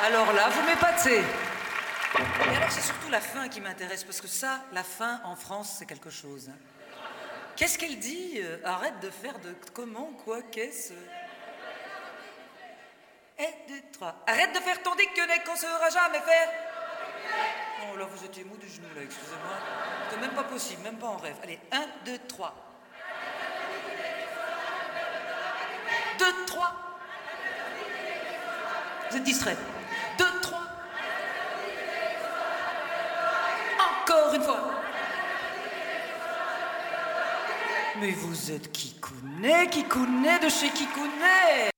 Alors là, vous m'épatez. Et alors, c'est surtout la fin qui m'intéresse, parce que ça, la fin, en France, c'est quelque chose. Hein. Qu'est-ce qu'elle dit? Arrête de faire de... Comment, quoi, qu'est-ce... 1, 2, 3. Arrête de faire ton dictionnaire qu'on ne saura jamais faire. Oh là, vous étiez mou du genou, là, excusez-moi. C'est même pas possible, même pas en rêve. Allez, 1, 2, 3. 2, 3. Vous êtes distrait. 2, 3. Encore une fois. Mais vous êtes Kikounet de chez Kikounet.